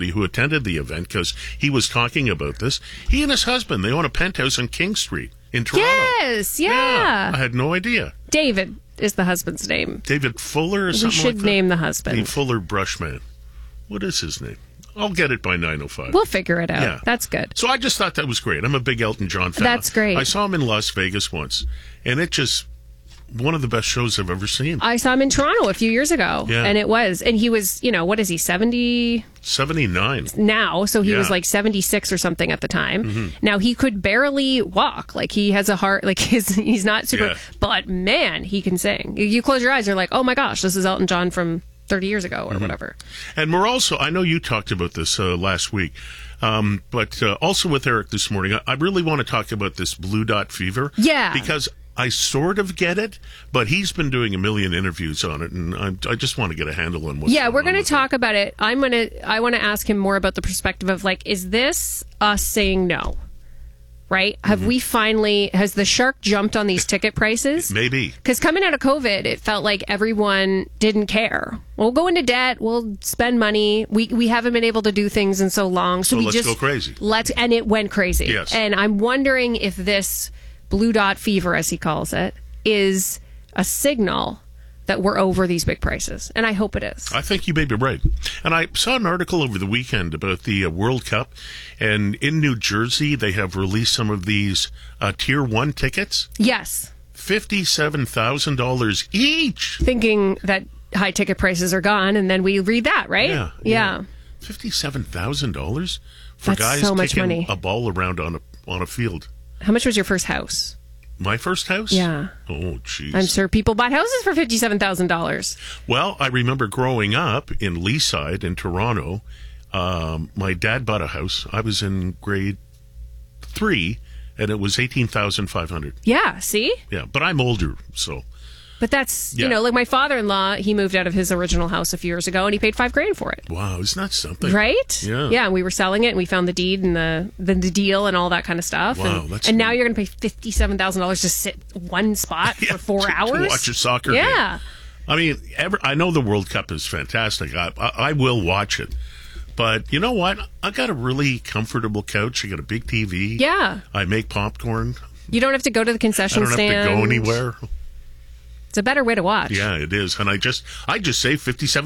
somebody who attended the event because he was talking about this. He and his husband, they own a penthouse on King Street in Toronto. Yes, yeah. I had no idea. David is the husband's name. David Fuller or something like that? We should name the husband. The Fuller Brushman. What is his name? I'll get it by 9:05. We'll figure it out. Yeah. That's good. So I just thought that was great. I'm a big Elton John fan. That's great. I saw him in Las Vegas once, and it just... one of the best shows I've ever seen. I saw him in Toronto a few years ago. Yeah. And he was, what is he, 70? 79. Now, so he Yeah. was like 76 or something at the time. Mm-hmm. Now, he could barely walk. Like, he has a heart, like, he's not super, Yeah. but man, he can sing. You close your eyes, you're like, oh my gosh, this is Elton John from 30 years ago or whatever. And we're also, I know you talked about this last week, but also with Eric this morning, I really want to talk about this Blue Dot Fever. Yeah. Because I sort of get it, but he's been doing a million interviews on it, and I just want to get a handle on what's Yeah, we're going to talk about it. I want to ask him more about the perspective of, like, is this us saying no? Right? Have we finally, has the shark jumped on these ticket prices? Maybe. Because coming out of COVID, it felt like everyone didn't care. We'll go into debt. We'll spend money. We haven't been able to do things in so long. So let's go crazy. And it went crazy. Yes. And I'm wondering if this Blue Dot Fever, as he calls it, is a signal that we're over these big prices. And I hope it is. I think you may be right. And I saw an article over the weekend about the World Cup, and in New Jersey, they have released some of these Tier 1 tickets. Yes. $57,000 each. Thinking that high ticket prices are gone, and then we read that, right? Yeah. $57,000 for That's guys so much kicking money. a ball around on a field. How much was your first house? My first house? Yeah. Oh, jeez. I'm sure people bought houses for $57,000. Well, I remember growing up in Leaside in Toronto. My dad bought a house. I was in grade 3, and it was $18,500. Yeah, see? Yeah, but I'm older, so... But that's, Yeah. like my father-in-law, he moved out of his original house a few years ago, and he paid $5,000 for it. Wow, isn't that something? Right? Yeah. Yeah, and we were selling it, and we found the deed and the deal and all that kind of stuff. Wow, and, that's and now neat. you're going to pay $57,000 to sit one spot for 4 to hours? watch a soccer game. Yeah. I mean, I know the World Cup is fantastic. I will watch it. But you know what? I got a really comfortable couch. I got a big TV. Yeah. I make popcorn. You don't have to go to the I concession don't stand. have to go anywhere. It's a better way to watch. Yeah, it is. And I just saved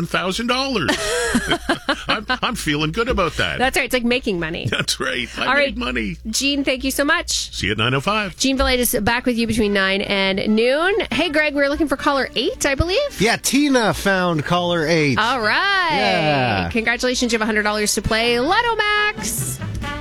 $57,000. I'm feeling good about that. That's right. It's like making money. That's right. I All made right. money. Gene, thank you so much. See you at 9:05. Gene Valet is back with you between 9 and noon. Hey, Greg, we're looking for caller 8, I believe. Yeah, Tina found caller 8. All right. Yeah. Congratulations. You have $100 to play Lotto Max.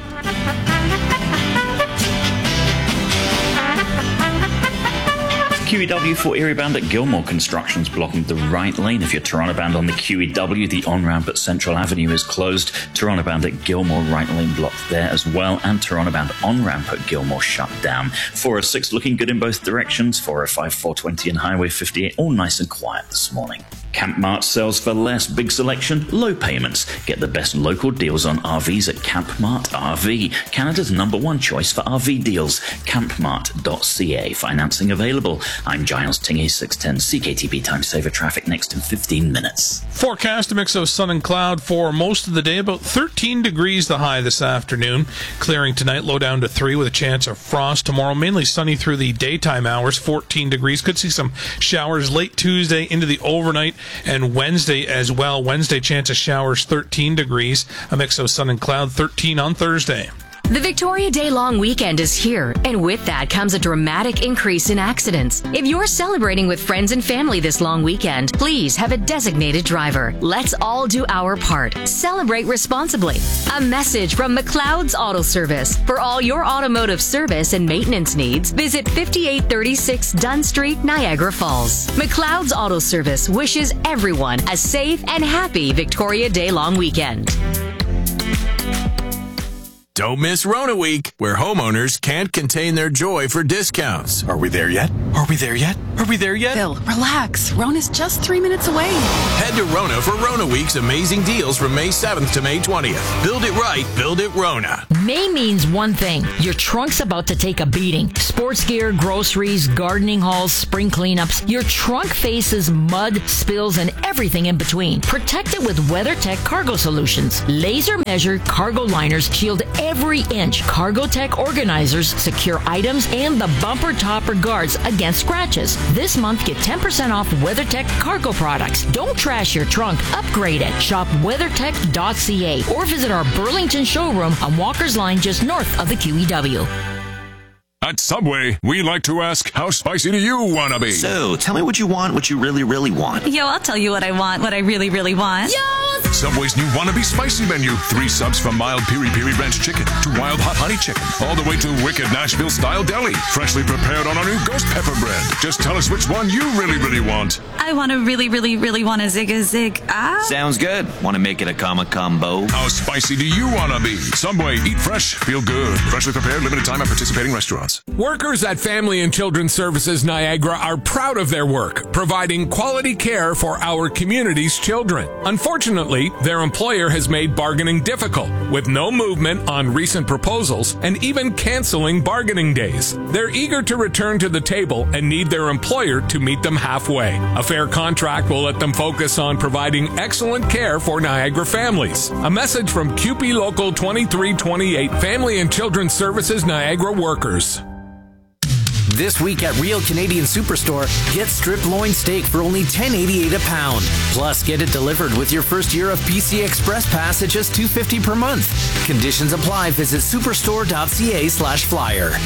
QEW for Erie Bound at Gilmore. Construction's blocking the right lane. If you're Toronto bound on the QEW, the on-ramp at Central Avenue is closed. Toronto bound at Gilmore, right lane blocked there as well. And Toronto bound on-ramp at Gilmore shut down. 406 looking good in both directions. 405, 420 and Highway 58 all nice and quiet this morning. Camp Mart sells for less. Big selection, low payments. Get the best local deals on RVs at Camp Mart RV. Canada's #1 choice for RV deals. Campmart.ca. Financing available. I'm Giles Tingey, 610 CKTB Time Saver traffic next in 15 minutes. Forecast a mix of sun and cloud for most of the day. About 13 degrees the high this afternoon. Clearing tonight, low down to 3 with a chance of frost. Tomorrow, mainly sunny through the daytime hours, 14 degrees. Could see some showers late Tuesday into the overnight. And Wednesday as well. Wednesday, chance of showers, 13 degrees. A mix of sun and cloud, 13 on Thursday. The Victoria Day long weekend is here, and with that comes a dramatic increase in accidents. If you're celebrating with friends and family this long weekend, please have a designated driver. Let's all do our part. Celebrate responsibly. A message from McLeod's Auto Service. For all your automotive service and maintenance needs, visit 5836 Dunn Street, Niagara Falls. McLeod's Auto Service wishes everyone a safe and happy Victoria Day long weekend. Don't miss Rona Week, where homeowners can't contain their joy for discounts. Are we there yet? Are we there yet? Are we there yet? Phil, relax. Rona's just 3 minutes away. Head to Rona for Rona Week's amazing deals from May 7th to May 20th. Build it right, build it Rona. May means one thing. Your trunk's about to take a beating. Sports gear, groceries, gardening hauls, spring cleanups. Your trunk faces mud, spills, and everything in between. Protect it with WeatherTech Cargo Solutions. Laser measure cargo liners shield every inch. CargoTech organizers secure items and the bumper topper guards against scratches. This month, get 10% off WeatherTech cargo products. Don't trash your trunk. Upgrade it. Shop weathertech.ca or visit our Burlington showroom on Walker's Line just north of the QEW. At Subway, we like to ask, how spicy do you want to be? So, tell me what you want, what you really, really want. Yo, I'll tell you what I want, what I really, really want. Yo! Subway's new Wannabe Spicy Menu. 3 subs from mild piri-piri ranch chicken to wild hot honey chicken, all the way to wicked Nashville-style deli, freshly prepared on our new ghost pepper bread. Just tell us which one you really, really want. I want to really, really, really want a zig. Sounds good. Want to make it a combo? How spicy do you want to be? Subway, eat fresh, feel good. Freshly prepared, limited time at participating restaurants. Workers at Family and Children's Services Niagara are proud of their work, providing quality care for our community's children. Unfortunately, their employer has made bargaining difficult, with no movement on recent proposals and even canceling bargaining days. They're eager to return to the table and need their employer to meet them halfway. A fair contract will let them focus on providing excellent care for Niagara families. A message from CUPE Local 2328, Family and Children's Services Niagara workers. This week at Real Canadian Superstore, get strip loin steak for only $10.88 a pound. Plus, get it delivered with your first year of PC Express Pass at just $2.50 per month. Conditions apply. Visit superstore.ca/flyer.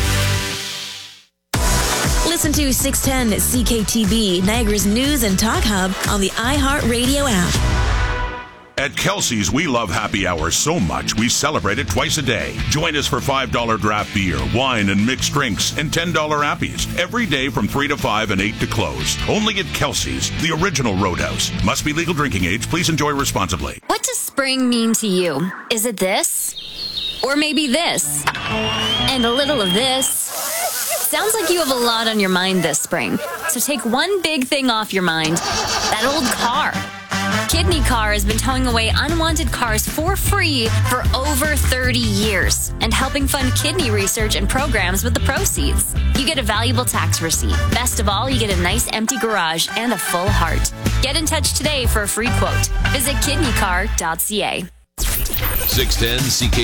Listen to 610 CKTB, Niagara's news and talk hub on the iHeartRadio app. At Kelsey's, we love happy hours so much, we celebrate it twice a day. Join us for $5 draft beer, wine, and mixed drinks, and $10 appies every day from 3 to 5 and 8 to close. Only at Kelsey's, the original Roadhouse. Must be legal drinking age. Please enjoy responsibly. What does spring mean to you? Is it this? Or maybe this? And a little of this? Sounds like you have a lot on your mind this spring. So take one big thing off your mind. That old car. Kidney Car has been towing away unwanted cars for free for over 30 years and helping fund kidney research and programs with the proceeds. You get a valuable tax receipt. Best of all, you get a nice empty garage and a full heart. Get in touch today for a free quote. Visit kidneycar.ca. 610 CK